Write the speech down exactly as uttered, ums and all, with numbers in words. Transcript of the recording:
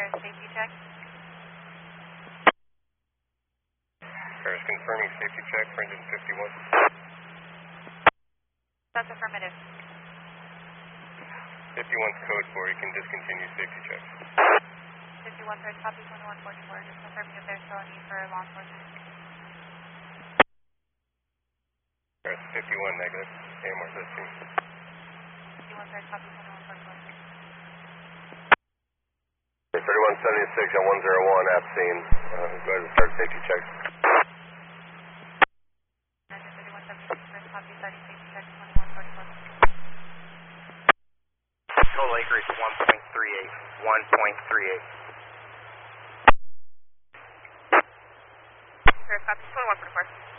for a safety check. Paris confirming safety check for engine fifty-one. That's affirmative. fifty-one's code for you can discontinue safety check. fifty-one, third copy, twenty-one forty-four. Just confirming if there's still a need for law enforcement. Paris fifty-one negative. A M R thirteen. fifty-one, third copy, twenty-one forty-four. thirty-one seventy-six on one zero one at scene. Uh, go ahead and start safety checks. thirty-one seventy-six, first copy, starting safety check, twenty-one forty-four. Total acreage one point three eight. one point three eight. First copy, twenty-one forty-four.